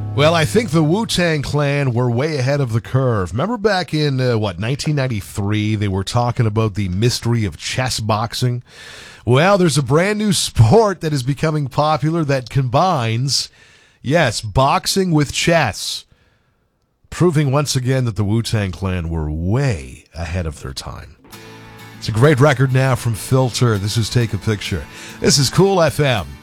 Well, I think the Wu-Tang Clan were way ahead of the curve. Remember back in, 1993, they were talking about the mystery of chess boxing? Well, there's a brand new sport that is becoming popular that combines, yes, boxing with chess, proving once again that the Wu-Tang Clan were way ahead of their time. It's a great record now from Filter. This is Take a Picture. This is Cool FM.